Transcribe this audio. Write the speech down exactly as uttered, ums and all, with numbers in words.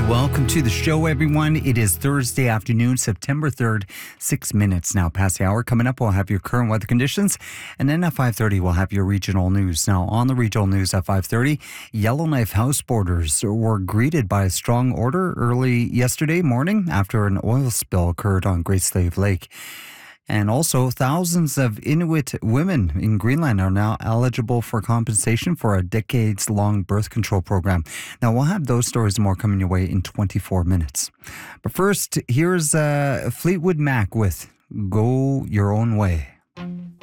welcome to the show, everyone. It is Thursday afternoon, September third, six minutes now past the hour. Coming up, we'll have your current weather conditions, and then at five thirty, we'll have your regional news. Now, on the regional news at five thirty, Yellowknife house boarders were greeted by a strong order early yesterday morning after an oil spill occurred on Great Slave Lake. And also, thousands of Inuit women in Greenland are now eligible for compensation for a decades-long birth control program. Now, we'll have those stories and more coming your way in twenty-four minutes. But first, here's uh, Fleetwood Mac with Go Your Own Way.